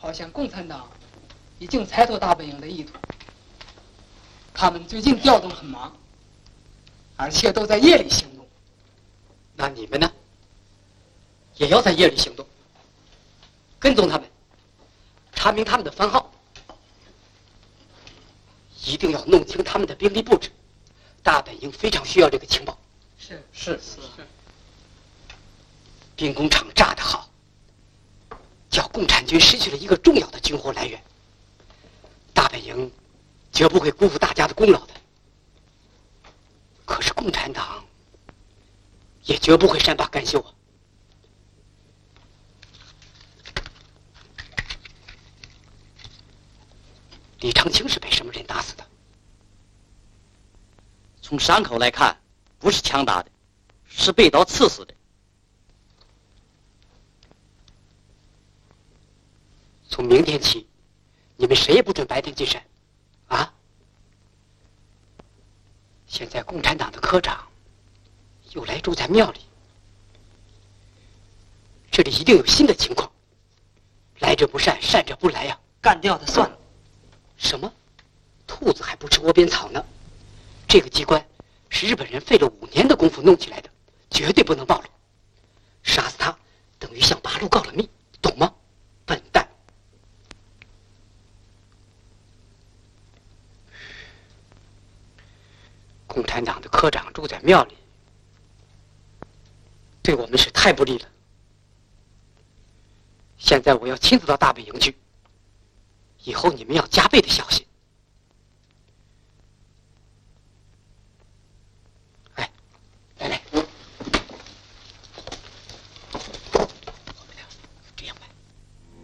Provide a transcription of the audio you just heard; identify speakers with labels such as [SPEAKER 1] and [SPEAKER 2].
[SPEAKER 1] 好像共产党已经猜透大本营的意图，他们最近调动很忙，而且都在夜里行动。
[SPEAKER 2] 那你们呢？也要在夜里行动，跟踪他们，查明他们的番号，一定要弄清他们的兵力布置。大本营非常需要这个情报。
[SPEAKER 1] 是。
[SPEAKER 2] 兵工厂炸得好，叫共产军失去了一个重要的军火来源。大本营绝不会辜负大家的功劳的。可是共产党也绝不会善罢甘休啊！李长青是被什么人打死的？
[SPEAKER 3] 从伤口来看，不是枪打的，是被刀刺死的。
[SPEAKER 2] 从明天起，你们谁也不准白天进山，啊！现在共产党的科长又来住在庙里，这里一定有新的情况。来者不善，善者不来呀！
[SPEAKER 4] 干掉他算了。
[SPEAKER 2] 什么？兔子还不吃窝边草呢？这个机关是日本人费了5年的功夫弄起来的，绝对不能暴露。杀死他等于向八路告了密，懂吗？笨蛋！共产党的科长住在庙里，对我们是太不利了。现在我要亲自到大本营去，以后你们要加倍的小心。